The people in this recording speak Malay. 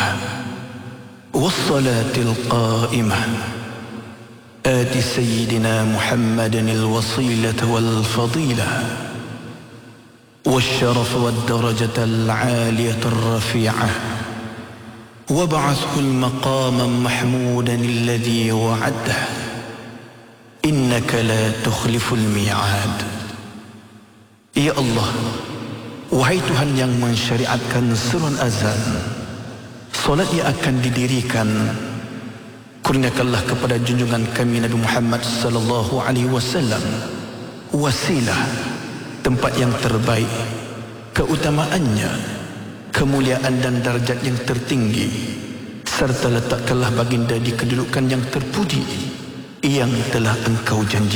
الدائمة والصلاة القائمة آت سيدنا محمد الوصيلة والفضيلة والشرف والدرجة العالية الرفيعة وابعثه المقام محمودا الذي وعده إنك لا تخلف الميعاد. Ya Allah, wahai Tuhan yang mensyariatkan seruan azan, solat yang akan didirikan, kurniakanlah kepada junjungan kami Nabi Muhammad sallallahu alaihi wasallam wasilah, tempat yang terbaik, keutamaannya, kemuliaan dan darjat yang tertinggi, serta letakkanlah baginda di kedudukan yang terpuji yang telah Engkau janji.